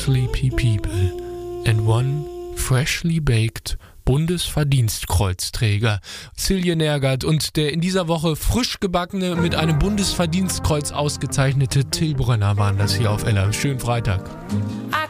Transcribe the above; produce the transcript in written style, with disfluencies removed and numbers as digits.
sleepy people and one freshly baked Bundesverdienstkreuzträger. Silje Nergert und der in dieser Woche frisch gebackene, mit einem Bundesverdienstkreuz ausgezeichnete Till Brönner waren das hier auf Ella. Schönen Freitag.